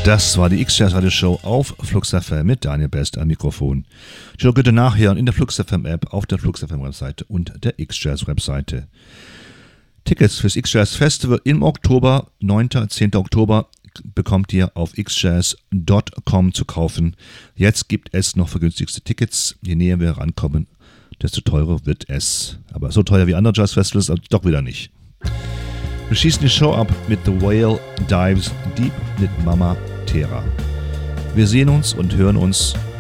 Das war die X-Jazz Radio Show auf Flux FM mit Daniel Best am Mikrofon. Show bitte nachhören in der Flux FM App, auf der Flux FM Webseite und der X-Jazz Webseite. Tickets fürs X-Jazz Festival im Oktober, 9. 10. Oktober, bekommt ihr auf xjazz.com zu kaufen. Jetzt gibt es noch vergünstigste Tickets. Je näher wir rankommen, desto teurer wird es. Aber so teuer wie andere Jazz-Festivals, doch wieder nicht. Wir schließen die Show ab mit The Whale Dives Deep mit Mama Terra. Wir sehen uns und hören uns